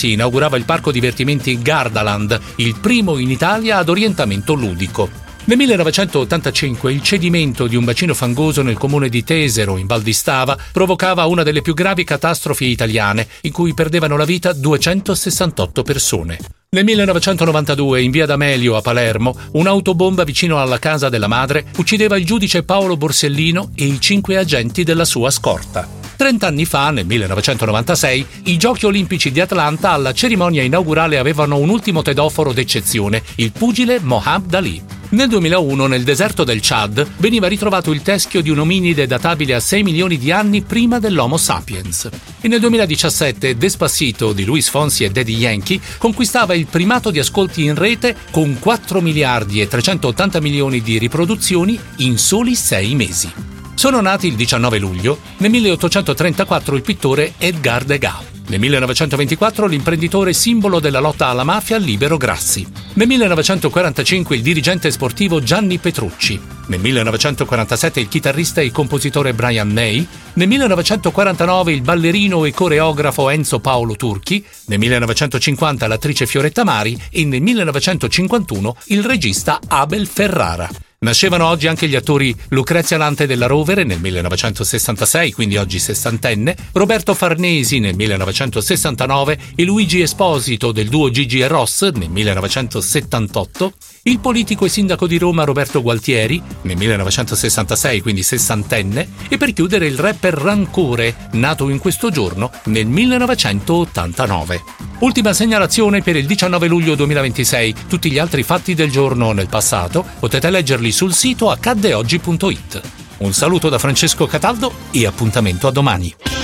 si inaugurava il parco divertimenti Gardaland, il primo in Italia ad orientamento ludico. Nel 1985 il cedimento di un bacino fangoso nel comune di Tesero, in Val di Stava, provocava una delle più gravi catastrofi italiane, in cui perdevano la vita 268 persone. Nel 1992, in via D'Amelio a Palermo, un'autobomba vicino alla casa della madre uccideva il giudice Paolo Borsellino e i 5 agenti della sua scorta. 30 anni fa, nel 1996, i Giochi Olimpici di Atlanta alla cerimonia inaugurale avevano un ultimo tedoforo d'eccezione, il pugile Mohammad Ali. Nel 2001, nel deserto del Chad, veniva ritrovato il teschio di un ominide databile a 6 milioni di anni prima dell'Homo sapiens. E nel 2017, Despacito di Luis Fonsi e Daddy Yankee conquistava il primato di ascolti in rete con 4 miliardi e 380 milioni di riproduzioni in soli 6 mesi. Sono nati il 19 luglio, nel 1834 il pittore Edgar Degas. Nel 1924 l'imprenditore simbolo della lotta alla mafia Libero Grassi. Nel 1945 il dirigente sportivo Gianni Petrucci. Nel 1947 il chitarrista e compositore Brian May. Nel 1949 il ballerino e coreografo Enzo Paolo Turchi. Nel 1950 l'attrice Fioretta Mari e nel 1951 il regista Abel Ferrara. Nascevano oggi anche gli attori Lucrezia Lante della Rovere nel 1966, quindi oggi sessantenne, Roberto Farnesi nel 1969 e Luigi Esposito del duo Gigi e Ross nel 1978, il politico e sindaco di Roma Roberto Gualtieri nel 1966, quindi sessantenne, e per chiudere il rapper Rancore, nato in questo giorno nel 1989. Ultima segnalazione per il 19 luglio 2026. Tutti gli altri fatti del giorno nel passato potete leggerli sul sito accaddeoggi.it. Un saluto da Francesco Cataldo e appuntamento a domani.